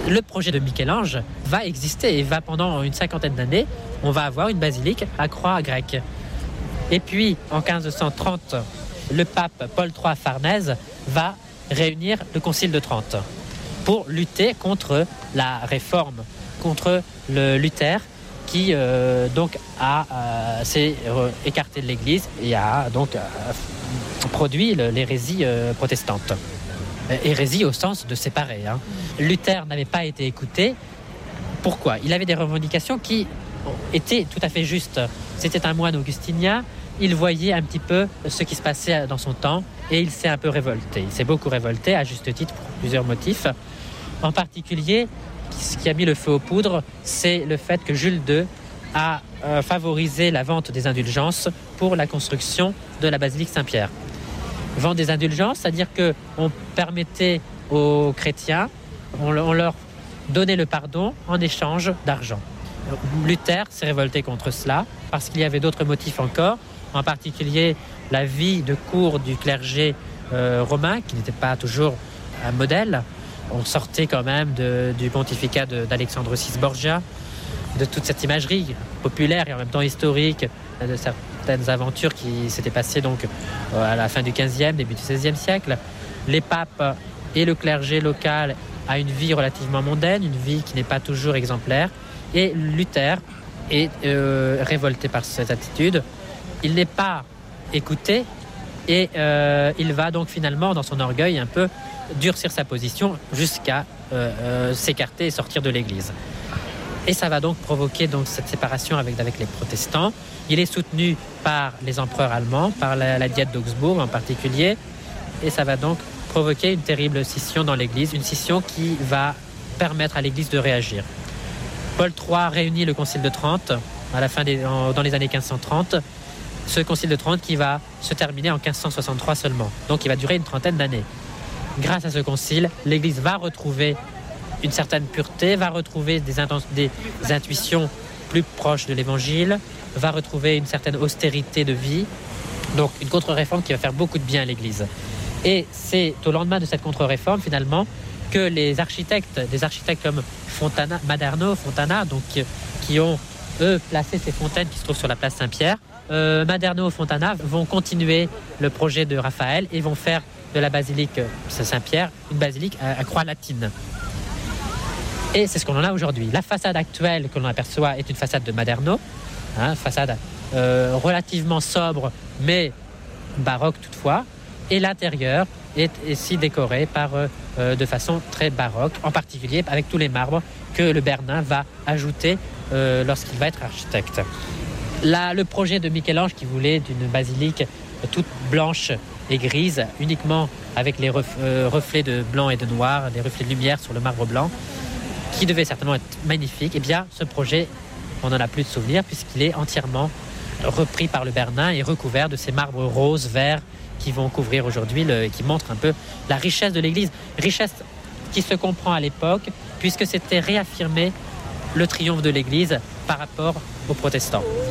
Le projet de Michel-Ange va exister et va pendant une cinquantaine d'années, on va avoir une basilique à croix grecque. Et puis, en 1530, le pape Paul III Farnèse va réunir le Concile de Trente pour lutter contre la réforme, contre le Luther qui s'est écarté de l'Église et a donc produit l'hérésie protestante. Hérésie au sens de séparer. Luther n'avait pas été écouté. Pourquoi ? Il avait des revendications qui étaient tout à fait justes. C'était un moine augustinien. Il voyait un petit peu ce qui se passait dans son temps et il s'est un peu révolté. Il s'est beaucoup révolté, à juste titre, pour plusieurs motifs. En particulier, ce qui a mis le feu aux poudres, c'est le fait que Jules II a favorisé la vente des indulgences pour la construction de la basilique Saint-Pierre. Vente des indulgences, c'est-à-dire qu'on permettait aux chrétiens, on leur donnait le pardon en échange d'argent. Luther s'est révolté contre cela parce qu'il y avait d'autres motifs encore, en particulier la vie de cour du clergé romain, qui n'était pas toujours un modèle. On sortait quand même du pontificat d'Alexandre VI Borgia, de toute cette imagerie populaire et en même temps historique, de certaines aventures qui s'étaient passées donc à la fin du XVe, début du XVIe siècle. Les papes et le clergé local a une vie relativement mondaine, une vie qui n'est pas toujours exemplaire. Et Luther est révolté par cette attitude. Il n'est pas écouté et il va donc finalement, dans son orgueil, un peu durcir sa position jusqu'à s'écarter et sortir de l'Église. Et ça va donc provoquer donc cette séparation avec les protestants. Il est soutenu par les empereurs allemands, par la diète d'Augsbourg en particulier. Et ça va donc provoquer une terrible scission dans l'Église, une scission qui va permettre à l'Église de réagir. Paul III réunit le Concile de Trente dans les années 1530. Ce Concile de Trente qui va se terminer en 1563 seulement. Donc il va durer une trentaine d'années. Grâce à ce concile, l'Église va retrouver une certaine pureté, va retrouver des intuitions plus proches de l'Évangile, va retrouver une certaine austérité de vie. Donc une contre-réforme qui va faire beaucoup de bien à l'Église. Et c'est au lendemain de cette contre-réforme, finalement, que des architectes comme Maderno, Fontana, donc, qui ont, eux, placé ces fontaines qui se trouvent sur la place Saint-Pierre, Maderno et Fontana vont continuer le projet de Raphaël et vont faire de la basilique Saint-Pierre une basilique à croix latine. Et c'est ce qu'on en a aujourd'hui. La façade actuelle que l'on aperçoit est une façade de Maderno, façade relativement sobre, mais baroque toutefois. Et l'intérieur est ici décoré de façon très baroque, en particulier avec tous les marbres que le Bernin va ajouter lorsqu'il va être architecte. Le projet de Michel-Ange qui voulait d'une basilique toute blanche et grise, uniquement avec les reflets de blanc et de noir, des reflets de lumière sur le marbre blanc, qui devait certainement être magnifique, eh bien ce projet, on n'en a plus de souvenir puisqu'il est entièrement repris par le Bernin et recouvert de ces marbres roses, verts, qui vont couvrir aujourd'hui, qui montrent un peu la richesse de l'Église. Richesse qui se comprend à l'époque, puisque c'était réaffirmer le triomphe de l'Église par rapport aux protestants.